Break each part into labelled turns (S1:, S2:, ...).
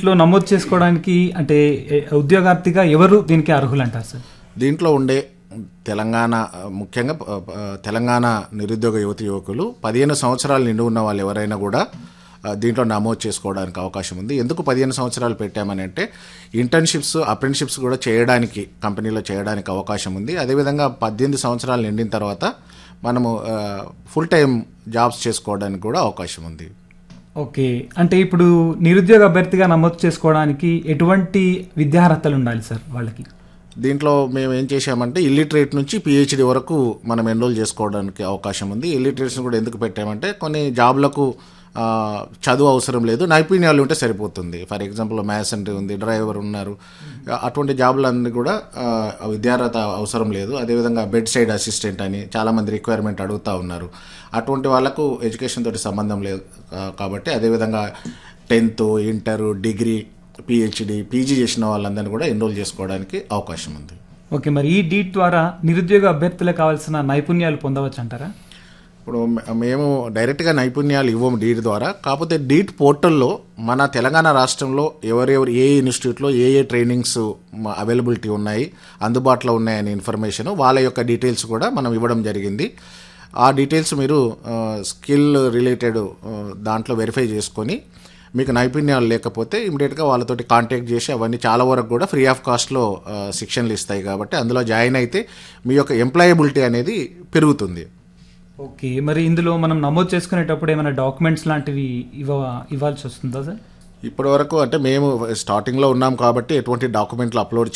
S1: దీంట్లో నమోదు చేసుకోవడానికి అంటే ఉద్యోగార్థిగా ఎవరు దీనికి అర్హులు అంటారు సార్?
S2: దీంట్లో ఉండే తెలంగాణ ముఖ్యంగా తెలంగాణ నిరుద్యోగ యువకులు 15 సంవత్సరాలు నిండి ఉన్న వాళ్ళు ఎవరైనా కూడా దీంట్లో నమోదు చేసుకోవడానికి అవకాశం ఉంది. ఎందుకు 15 సంవత్సరాలు పెట్టామని అంటే ఇంటర్న్షిప్స్, అప్రెంటిషిప్స్ కూడా చేయడానికి కంపెనీలో చేయడానికి అవకాశం ఉంది. అదేవిధంగా 18 సంవత్సరాలు నిండిన తర్వాత మనము ఫుల్ టైం జాబ్స్ చేసుకోవడానికి కూడా అవకాశం ఉంది.
S1: ఓకే, అంటే ఇప్పుడు నిరుద్యోగ అభ్యర్థిగా నమోదు చేసుకోవడానికి ఎటువంటి విద్యార్హతలు ఉండాలి సార్ వాళ్ళకి?
S2: దీంట్లో మేము ఏం చేశామంటే ఇల్లిటరేట్ నుంచి పిహెచ్డి వరకు మనం ఎన్రోల్ చేసుకోవడానికి అవకాశం ఉంది. ఇల్లిటరేట్స్ని కూడా ఎందుకు పెట్టామంటే కొన్ని జాబ్లకు చదువు అవసరం లేదు, నైపుణ్యాలు ఉంటే సరిపోతుంది. ఫర్ ఎగ్జాంపుల్ మ్యాథ్స్ అంటే ఉంది, డ్రైవర్ ఉన్నారు, అటువంటి జాబులన్నీ కూడా విద్యార్హత అవసరం లేదు. అదేవిధంగా బెడ్ సైడ్ అసిస్టెంట్ అని చాలామంది రిక్వైర్మెంట్ అడుగుతూ ఉన్నారు. అటువంటి వాళ్ళకు ఎడ్యుకేషన్ తోటి సంబంధం లేదు కాబట్టి అదేవిధంగా 10th, inter, degree, PhD, PG చేసిన వాళ్ళందరినీ కూడా ఎన్రోల్ చేసుకోవడానికి అవకాశం ఉంది.
S1: ఓకే, మరి ఈ డీట్ ద్వారా నిరుద్యోగ అభ్యర్థులకు కావాల్సిన నైపుణ్యాలు పొందవచ్చు అంటారా?
S2: ఇప్పుడు మేము డైరెక్ట్గా నైపుణ్యాలు ఇవ్వము డీట్ ద్వారా. కాకపోతే డీట్ పోర్టల్లో మన తెలంగాణ రాష్ట్రంలో ఎవరెవరు ఏ ఇన్స్టిట్యూట్లో ఏ ట్రైనింగ్స్ అవైలబిలిటీ ఉన్నాయి, అందుబాటులో ఉన్నాయనే ఇన్ఫర్మేషన్, వాళ్ళ యొక్క డీటెయిల్స్ కూడా మనం ఇవ్వడం జరిగింది. ఆ డీటెయిల్స్ మీరు స్కిల్ రిలేటెడ్ దాంట్లో వెరిఫై చేసుకొని మీకు నైపుణ్యాలు లేకపోతే ఇమీడియట్గా వాళ్ళతోటి కాంటాక్ట్ చేసి అవన్నీ చాలా వరకు కూడా ఫ్రీ ఆఫ్ కాస్ట్లో శిక్షణలు ఇస్తాయి. కాబట్టి అందులో జాయిన్ అయితే మీ యొక్క ఎంప్లాయబిలిటీ అనేది పెరుగుతుంది.
S1: ఓకే, మరి ఇందులో మనం నమోదు చేసుకునేటప్పుడు ఏమైనా డాక్యుమెంట్స్ లాంటివి ఇవ్వాల్సి వస్తుందా సార్?
S2: ఇప్పటి వరకు అంటే మేము స్టార్టింగ్లో ఉన్నాం కాబట్టి ఎటువంటి డాక్యుమెంట్లు అప్లోడ్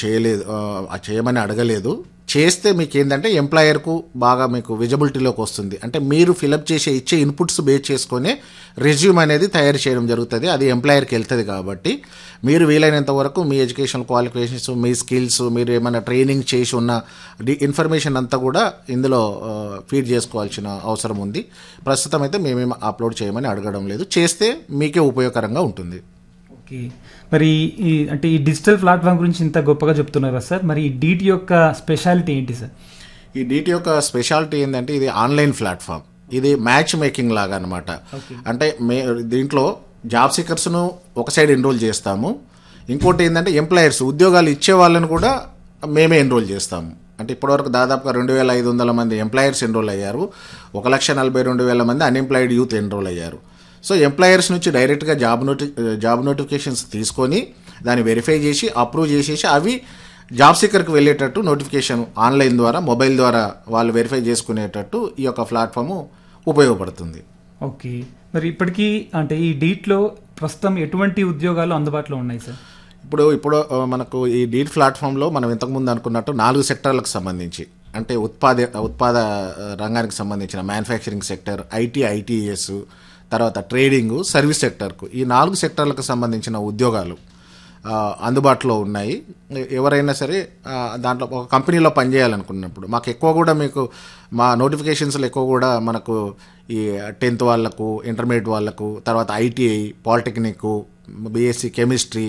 S2: చేయమని అడగలేదు. చేస్తే మీకు ఏంటంటే ఎంప్లాయర్కు బాగా మీకు విజిబిలిటీలోకి వస్తుంది. అంటే మీరు ఫిలప్ ఇచ్చే ఇన్పుట్స్ బేస్ చేసుకొని రెజ్యూమ్ అనేది తయారు చేయడం జరుగుతుంది. అది ఎంప్లాయర్కి వెళ్తుంది. కాబట్టి మీరు వీలైనంత వరకు మీ ఎడ్యుకేషన్ క్వాలిఫికేషన్స్, మీ స్కిల్స్, మీరు ఏమైనా ట్రైనింగ్ చేసి ఉన్న ఇన్ఫర్మేషన్ అంతా కూడా ఇందులో ఫీడ్ చేసుకోవాల్సిన అవసరం ఉంది. ప్రస్తుతం అయితే మేమేం అప్లోడ్ చేయమని అడగడం లేదు. చేస్తే మీకే ఉపయోగకరంగా ఉంటుంది.
S1: ఓకే, మరి అంటే ఈ డిజిటల్ ప్లాట్ఫామ్ గురించి ఇంత గొప్పగా చెప్తున్నారా సార్? మరి ఈ డీట్ యొక్క స్పెషాలిటీ ఏంటి సార్?
S2: ఈ డీట్ యొక్క స్పెషాలిటీ ఏంటంటే ఇది ఆన్లైన్ ప్లాట్ఫామ్, ఇది మ్యాచ్ మేకింగ్ లాగా అనమాట. అంటే దీంట్లో జాబ్ సీకర్స్ను ఒక సైడ్ ఎన్రోల్ చేస్తాము, ఇంకోటి ఏంటంటే ఎంప్లాయర్స్, ఉద్యోగాలు ఇచ్చే వాళ్ళని కూడా మేమే ఎన్రోల్ చేస్తాము. అంటే ఇప్పటివరకు దాదాపుగా 2500 మంది ఎంప్లాయర్స్ ఎన్రోల్ అయ్యారు, 1,42,000 మంది అన్ఎంప్లాయిడ్ యూత్ ఎన్రోల్ అయ్యారు. సో ఎంప్లాయర్స్ నుంచి డైరెక్ట్గా జాబ్ నోటిఫికేషన్స్ తీసుకొని దాన్ని వెరిఫై చేసి అప్రూవ్ చేసేసి అవి జాబ్ సీకర్కి వెళ్ళేటట్టు నోటిఫికేషన్ ఆన్లైన్ ద్వారా, మొబైల్ ద్వారా వాళ్ళు వెరిఫై చేసుకునేటట్టు ఈ యొక్క ప్లాట్ఫామ్ ఉపయోగపడుతుంది.
S1: ఓకే, మరి ఇప్పటికీ అంటే ఈ డీట్లో ప్రస్తుతం ఎటువంటి ఉద్యోగాలు అందుబాటులో ఉన్నాయి సార్?
S2: ఇప్పుడు మనకు ఈ డీట్ ప్లాట్ఫామ్లో మనం ఇంతకుముందు అనుకున్నట్టు 4 సెక్టార్లకు సంబంధించి, అంటే ఉత్పాద రంగానికి సంబంధించిన మ్యానుఫ్యాక్చరింగ్ సెక్టర్, ఐటీఎస్, తర్వాత ట్రేడింగ్, సర్వీస్ సెక్టర్కు, ఈ 4 సెక్టార్లకు సంబంధించిన ఉద్యోగాలు అందుబాటులో ఉన్నాయి. ఎవరైనా సరే దాంట్లో ఒక కంపెనీలో పనిచేయాలనుకున్నప్పుడు మాకు ఎక్కువ కూడా మా నోటిఫికేషన్స్లో ఎక్కువ కూడా మనకు ఈ 10th వాళ్ళకు, ఇంటర్మీడియట్ వాళ్ళకు, తర్వాత ఐటీఐ, పాలిటెక్నిక్, బీఎస్సీ కెమిస్ట్రీ,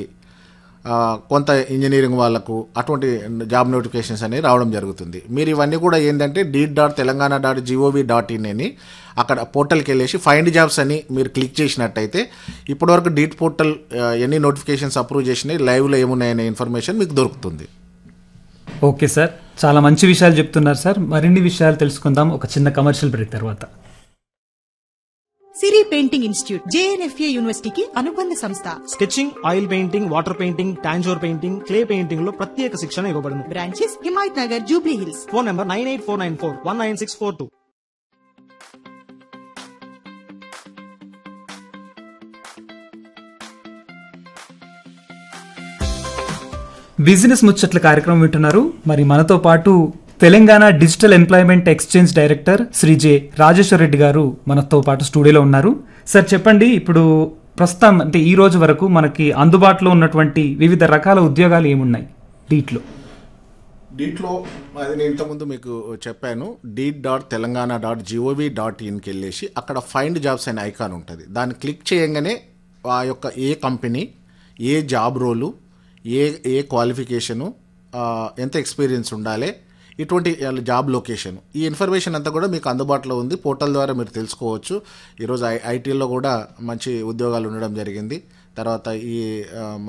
S2: కొంత ఇంజనీరింగ్ వాళ్ళకు అటువంటి జాబ్ నోటిఫికేషన్స్ అనేవి రావడం జరుగుతుంది. మీరు ఇవన్నీ కూడా ఏంటంటే deet.telangana.gov.in అని అక్కడ పోర్టల్కి వెళ్ళేసి ఫైండ్ జాబ్స్ అని మీరు క్లిక్ చేసినట్టయితే ఇప్పటివరకు డీట్ పోర్టల్ ఎన్ని నోటిఫికేషన్స్ అప్రూవ్ చేసినాయి, లైవ్లో ఏమున్నాయనే ఇన్ఫర్మేషన్ మీకు దొరుకుతుంది.
S1: ఓకే సార్, చాలా మంచి విషయాలు చెప్తున్నారు సార్. మరిన్ని విషయాలు తెలుసుకుందాం ఒక చిన్న కమర్షియల్ బ్రేక్ తర్వాత.
S3: సిరి పెయింటింగ్ ఇన్స్టిట్యూట్ జేఎన్ఎఫ్ఏ యూనివర్సిటీకి అనుబంధ సంస్థ.
S4: Sketching, oil painting, water painting, Tanjore painting, clay painting లో ప్రత్యేక శిక్షణ ఇవ్వబడును.
S3: Branches Himayat Nagar, Jubilee hills.
S4: Phone number 9849419642.
S1: Business ముచ్చట్ల కార్యక్రమం వింటున్నారు. మరి మనతో పాటు Telangana digital employment exchange director Shri J Rajeshwara Reddy గారు మనతో పాటు స్టూడియోలో ఉన్నారు. సార్ చెప్పండి, ఇప్పుడు ప్రస్తుతం అంటే ఈ రోజు వరకు మనకి అందుబాటులో ఉన్నటువంటి వివిధ రకాల ఉద్యోగాలు ఏమున్నాయి డీట్లో?
S2: అది నేను ఇంతకుముందు మీకు చెప్పాను, deet.telangana.gov.inకి వెళ్ళేసి అక్కడ ఫైండ్ జాబ్స్ అనే ఐకాన్ ఉంటుంది. దాన్ని క్లిక్ చేయగానే ఆ యొక్క ఏ కంపెనీ, ఏ జాబ్ రోలు, ఏ క్వాలిఫికేషను, ఎంత ఎక్స్పీరియన్స్ ఉండాలి, ఇటువంటి జాబ్ లొకేషన్, ఈ ఇన్ఫర్మేషన్ అంతా కూడా మీకు అందుబాటులో ఉంది. పోర్టల్ ద్వారా మీరు తెలుసుకోవచ్చు. ఈరోజు ఐటీలో కూడా మంచి ఉద్యోగాలు ఉండడం జరిగింది. తర్వాత ఈ